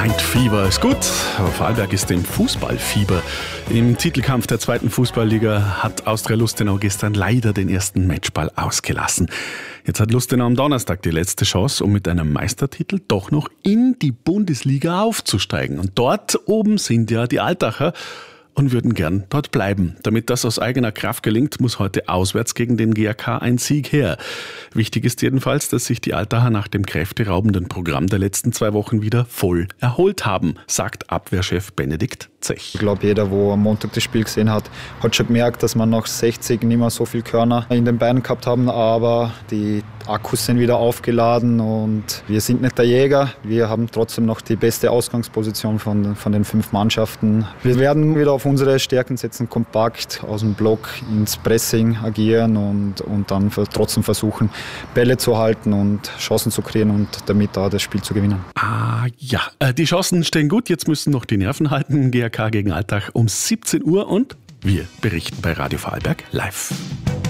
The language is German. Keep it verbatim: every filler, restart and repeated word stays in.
Night Fever ist gut, aber Vorarlberg ist im Fußballfieber. Im Titelkampf der zweiten Fußballliga hat Austria Lustenau gestern leider den ersten Matchball ausgelassen. Jetzt hat Lustenau am Donnerstag die letzte Chance, um mit einem Meistertitel doch noch in die Bundesliga aufzusteigen. Und dort oben sind ja die Altacher und würden gern dort bleiben. Damit das aus eigener Kraft gelingt, muss heute auswärts gegen den G A K ein Sieg her. Wichtig ist jedenfalls, dass sich die Altacher nach dem kräfteraubenden Programm der letzten zwei Wochen wieder voll erholt haben, sagt Abwehrchef Benedikt Zech. Ich glaube, jeder, der am Montag das Spiel gesehen hat, hat schon gemerkt, dass wir nach sechzig nicht mehr so viel Körner in den Beinen gehabt haben, aber die Akkus sind wieder aufgeladen und wir sind nicht der Jäger. Wir haben trotzdem noch die beste Ausgangsposition von, von den fünf Mannschaften. Wir werden wieder auf unsere Stärken setzen, kompakt aus dem Block ins Pressing agieren und, und dann für, trotzdem versuchen, Bälle zu halten und Chancen zu kreieren und damit da das Spiel zu gewinnen. Ah ja, die Chancen stehen gut, jetzt müssen noch die Nerven halten. G A K gegen Altach um siebzehn Uhr und wir berichten bei Radio Vorarlberg live.